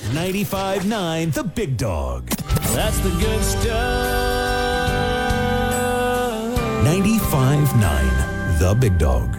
95.9 The Big Dog. That's the good stuff. 95.9 The Big Dog.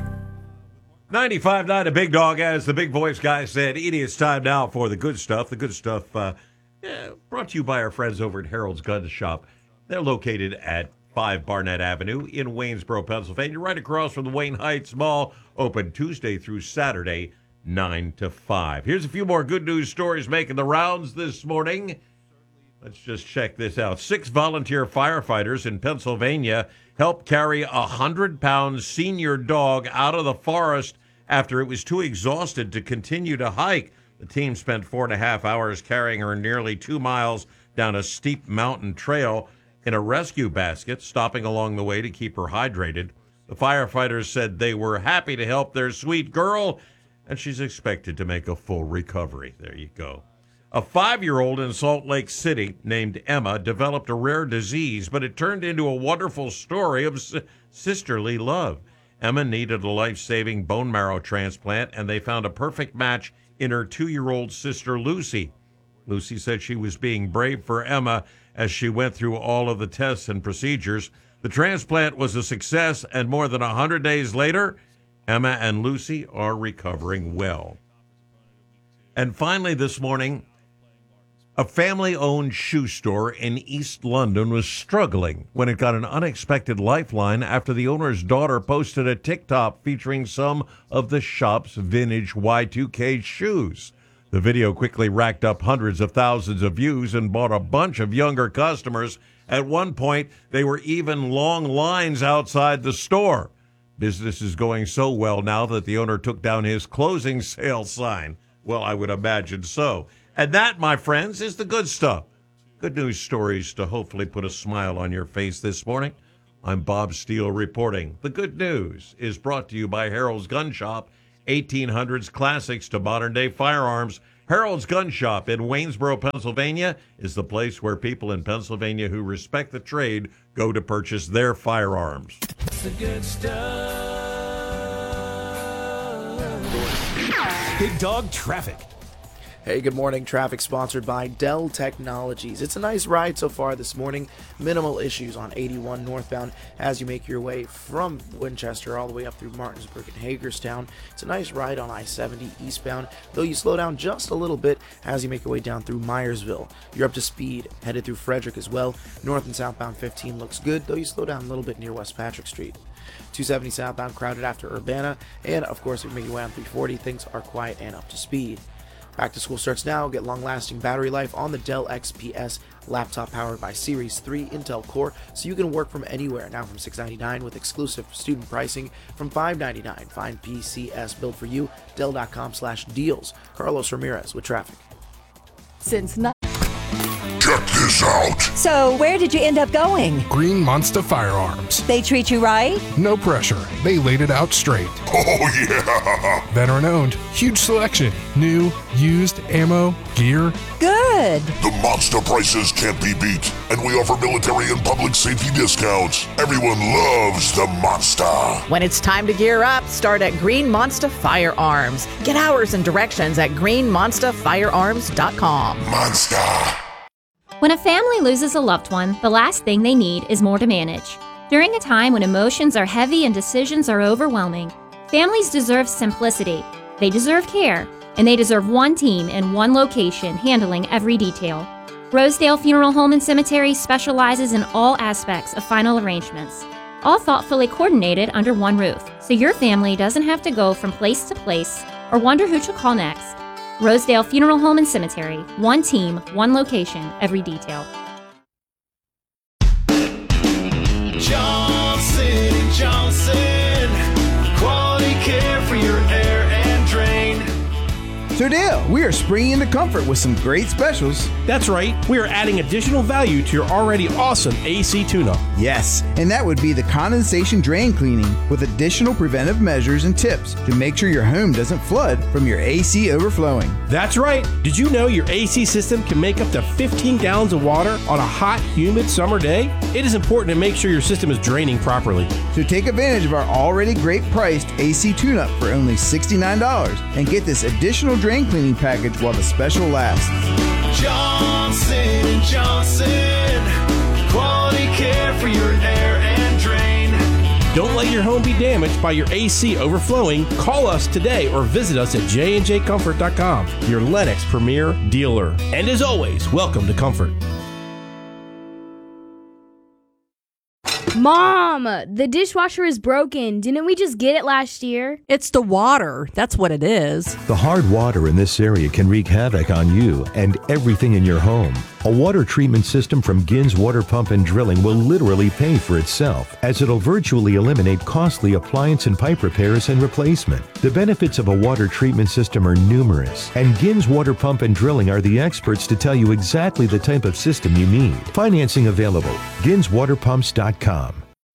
95.9 The Big Dog, as the big voice guy said. Edie, it's time now for the good stuff. The good stuff brought to you by our friends over at Harold's Gun Shop. They're located at 5 Barnett Avenue in Waynesboro, Pennsylvania, right across from the Wayne Heights Mall. Open Tuesday through Saturday, 9 to 5. Here's a few more good news stories making the rounds this morning. Let's just check this out. 6 volunteer firefighters in Pennsylvania helped carry a 100-pound senior dog out of the forest after it was too exhausted to continue to hike. The team spent 4.5 hours carrying her nearly 2 miles down a steep mountain trail in a rescue basket, stopping along the way to keep her hydrated. The firefighters said they were happy to help their sweet girl, and she's expected to make a full recovery. There you go. A 5-year-old in Salt Lake City named Emma developed a rare disease, but it turned into a wonderful story of sisterly love. Emma needed a life-saving bone marrow transplant, and they found a perfect match in her 2-year-old sister, Lucy. Lucy said she was being brave for Emma as she went through all of the tests and procedures. The transplant was a success, and more than 100 days later, Emma and Lucy are recovering well. And finally this morning, a family-owned shoe store in East London was struggling when it got an unexpected lifeline after the owner's daughter posted a TikTok featuring some of the shop's vintage Y2K shoes. The video quickly racked up hundreds of thousands of views and brought a bunch of younger customers. At one point, there were even long lines outside the store. Business is going so well now that the owner took down his closing sale sign. Well, I would imagine so. And that, my friends, is the good stuff. Good news stories to hopefully put a smile on your face this morning. I'm Bob Steele reporting. The good news is brought to you by Harold's Gun Shop, 1800s classics to modern-day firearms. Harold's Gun Shop in Waynesboro, Pennsylvania is the place where people in Pennsylvania who respect the trade go to purchase their firearms. The good stuff. Big Dog Traffic. Hey, good morning. Traffic sponsored by Dell Technologies. It's a nice ride so far this morning. Minimal issues on 81 northbound as you make your way from Winchester all the way up through Martinsburg and Hagerstown. It's a nice ride on I-70 eastbound, though you slow down just a little bit as you make your way down through Myersville. You're up to speed, headed through Frederick as well. North and southbound 15 looks good, though you slow down a little bit near West Patrick Street. 270 southbound crowded after Urbana, and of course, if you make your way on 340, things are quiet and up to speed. Back to school starts now. Get long-lasting battery life on the Dell XPS laptop powered by Series 3 Intel Core, so you can work from anywhere. Now from $699 with exclusive student pricing from $599. Find PCS built for you. Dell.com/deals. Carlos Ramirez with traffic. Check this out. So, where did you end up going? Green Monster Firearms. They treat you right? No pressure. They laid it out straight. Oh, yeah. Veteran owned. Huge selection. New, used, ammo, gear. Good. The monster prices can't be beat, and we offer military and public safety discounts. Everyone loves the monster. When it's time to gear up, start at Green Monster Firearms. Get hours and directions at greenmonsterfirearms.com. Monster. When a family loses a loved one, the last thing they need is more to manage. During a time when emotions are heavy and decisions are overwhelming, families deserve simplicity, they deserve care, and they deserve one team in one location handling every detail. Rosedale Funeral Home and Cemetery specializes in all aspects of final arrangements, all thoughtfully coordinated under one roof, so your family doesn't have to go from place to place or wonder who to call next. Rosedale Funeral Home and Cemetery. One team, one location, every detail. Johnson & Johnson. Quality care for your air and drain. Today, we are springing into comfort with some great specials. That's right. We are adding additional value to your already awesome AC tune-up. Yes, and that would be the condensation drain cleaning with additional preventive measures and tips to make sure your home doesn't flood from your AC overflowing. That's right. Did you know your AC system can make up to 15 gallons of water on a hot, humid summer day? It is important to make sure your system is draining properly. So take advantage of our already great priced AC tune-up for only $69 and get this additional drain cleaning package while the special lasts. Johnson & Johnson, quality care for your air and drain. Don't let your home be damaged by your AC overflowing. Call us today or visit us at jnjcomfort.com, your Lennox premier dealer. And as always, welcome to Comfort. Mom, the dishwasher is broken. Didn't we just get it last year? It's the water. That's what it is. The hard water in this area can wreak havoc on you and everything in your home. A water treatment system from Gins Water Pump and Drilling will literally pay for itself, as it'll virtually eliminate costly appliance and pipe repairs and replacement. The benefits of a water treatment system are numerous, and Gins Water Pump and Drilling are the experts to tell you exactly the type of system you need. Financing available. GinsWaterPumps.com.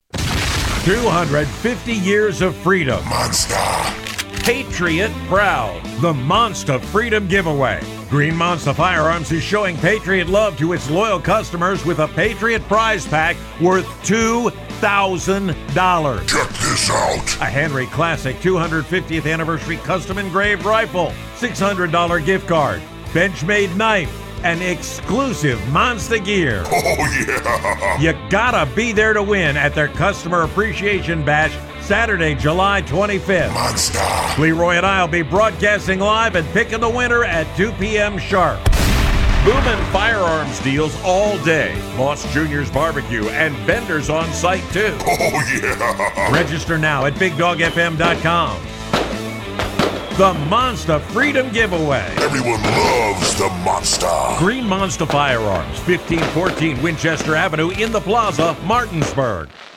250 years of freedom. Monster. Patriot proud. The Monster Freedom Giveaway. Green Monster Firearms is showing Patriot love to its loyal customers with a Patriot prize pack worth $2,000. Check this out. A Henry Classic 250th Anniversary Custom Engraved Rifle, $600 gift card, Benchmade knife, and exclusive Monster gear. Oh, yeah. You gotta be there to win at their Customer Appreciation Bash, Saturday, July 25th. Monster. Leroy and I will be broadcasting live and picking the winner at 2 p.m. sharp. Boomin' firearms deals all day. Moss Jr.'s Barbecue and vendors on site too. Oh, yeah. Register now at BigDogFM.com. The Monster Freedom Giveaway. Everyone loves the Monster. Green Monster Firearms, 1514 Winchester Avenue in the Plaza, Martinsburg.